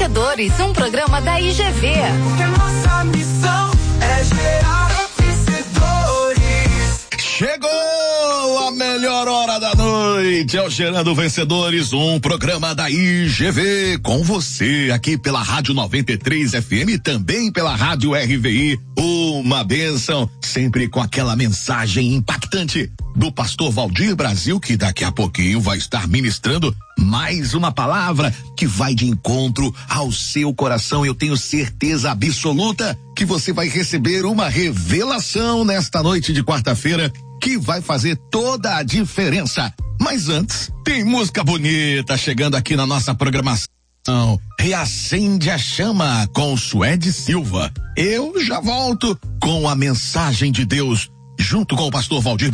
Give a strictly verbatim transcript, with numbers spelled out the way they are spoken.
Vencedores, um programa da I G V. Porque nossa missão é gerar vencedores. Chegou a melhor hora da noite, é o Gerando Vencedores, um programa da I G V, com você aqui pela Rádio noventa e três F M e também pela Rádio R V I. Uma bênção, sempre com aquela mensagem impactante do pastor Valdir Brasil, que daqui a pouquinho vai estar ministrando mais uma palavra que vai de encontro ao seu coração. Eu tenho certeza absoluta que você vai receber uma revelação nesta noite de quarta-feira que vai fazer toda a diferença. Mas antes, tem música bonita chegando aqui na nossa programação. Reacende a Chama com Suede Silva. Eu já volto com a mensagem de Deus junto com o pastor Valdir Brasil.